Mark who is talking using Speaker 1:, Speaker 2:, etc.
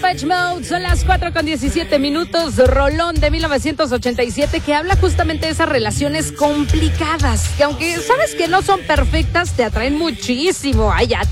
Speaker 1: Depeche Mode, son las 4:17, rolón de 1987 que habla justamente de esas relaciones complicadas, que aunque sabes que no son perfectas, te atraen muchísimo. Ay, ya